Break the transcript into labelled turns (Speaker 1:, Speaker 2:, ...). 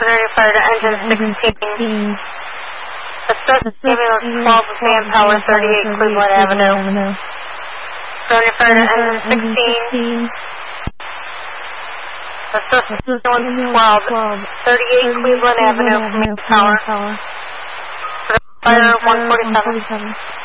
Speaker 1: Severity fire to engine 16. Associated ambulance 12 with manpower 38 Cleveland Avenue. Severity fire to engine 16. Associated ambulance 12, 38 Cleveland Avenue, manpower. Fire 147.